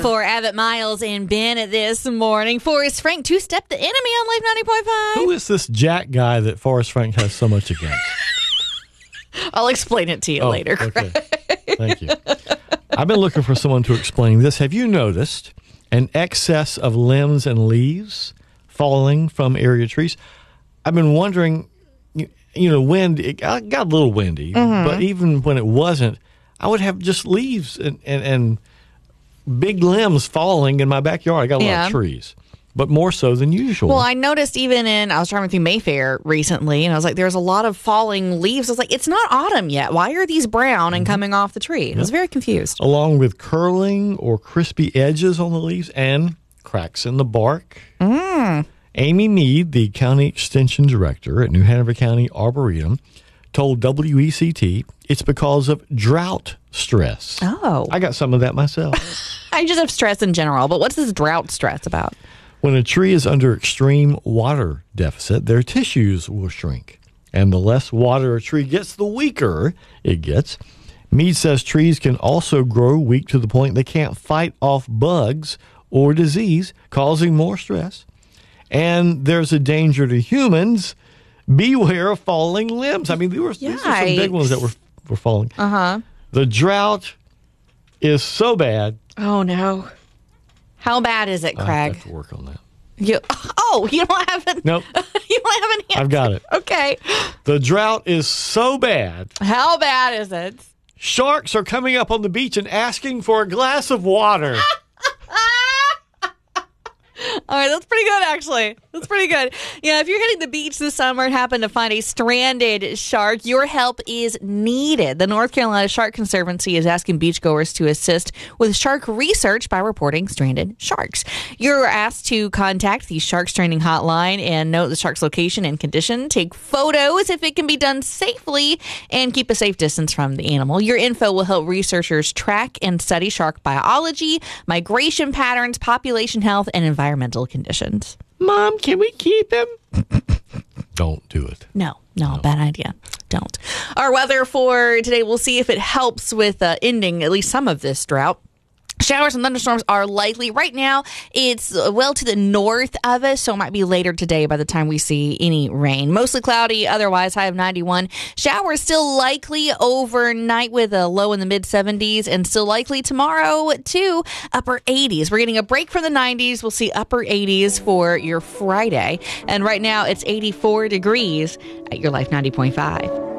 For Abbott, Miles, and Ben this morning, Forrest Frank two-stepped the enemy on Life 90.5. Who is this Jack guy that Forrest Frank has so much against? I'll explain it to you later, Craig. Okay. Thank you. I've been looking for someone to explain this. Have you noticed an excess of limbs and leaves falling from area trees? I've been wondering, wind, it got a little windy, but even when it wasn't, I would have just leaves and big limbs falling in my backyard. I got a lot of trees, but more so than usual. Well, I noticed I was driving through Mayfair recently, and I was like, there's a lot of falling leaves. I was like, it's not autumn yet. Why are these brown and coming off the tree? I was very confused. Along with curling or crispy edges on the leaves and cracks in the bark. Amy Mead, the county extension director at New Hanover County Arboretum, told WECT it's because of drought stress. Oh. I got some of that myself. I just have stress in general, but what's this drought stress about? When a tree is under extreme water deficit, their tissues will shrink. And the less water a tree gets, the weaker it gets. Mead says trees can also grow weak to the point they can't fight off bugs or disease, causing more stress. And there's a danger to humans. Beware of falling limbs. I mean, these are some big ones that were falling. The drought is so bad. Oh, no. How bad is it, Craig? I have to work on that. You don't have it? Nope. You don't have an answer? I've got it. Okay. The drought is so bad. How bad is it? Sharks are coming up on the beach and asking for a glass of water. All right, that's pretty good, actually. That's pretty good. Yeah, if you're hitting the beach this summer and happen to find a stranded shark, your help is needed. The North Carolina Shark Conservancy is asking beachgoers to assist with shark research by reporting stranded sharks. You're asked to contact the Shark Stranding Hotline and note the shark's location and condition. Take photos if it can be done safely, and keep a safe distance from the animal. Your info will help researchers track and study shark biology, migration patterns, population health, and environmental conditions. Mom, can we keep him? Don't do it. No, bad idea. Don't. Our weather for today, we'll see if it helps with ending at least some of this drought. Showers and thunderstorms are likely. Right now, it's well to the north of us, so it might be later today by the time we see any rain. Mostly cloudy, otherwise high of 91. Showers still likely overnight with a low in the mid-70s, and still likely tomorrow to upper 80s. We're getting a break from the 90s. We'll see upper 80s for your Friday. And right now, it's 84 degrees at your Life 90.5.